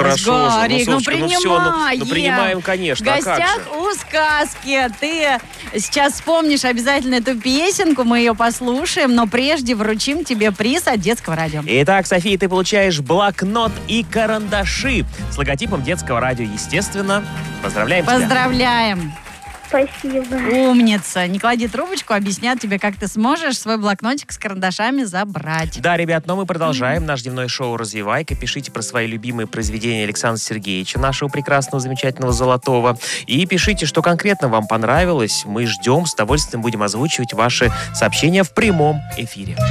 хорошо же. Гарик, Сонечка, принимаем. Принимаем, конечно. В гостях у сказки. Ты сейчас вспомнишь обязательно эту песенку, мы ее послушаем, но прежде вручим тебе приз от Детского радио. Итак, София, ты получаешь блокнот и карандаши с логотипом Детского радио, естественно. Поздравляем тебя. Поздравляем. Спасибо. Умница. Не клади трубочку, объяснят тебе, как ты сможешь свой блокнотик с карандашами забрать. Да, ребят, но мы продолжаем наш дневной шоу «Развивайка». Пишите про свои любимые произведения Александра Сергеевича, нашего прекрасного, замечательного Золотого. И пишите, что конкретно вам понравилось. Мы ждем, с удовольствием будем озвучивать ваши сообщения в прямом эфире.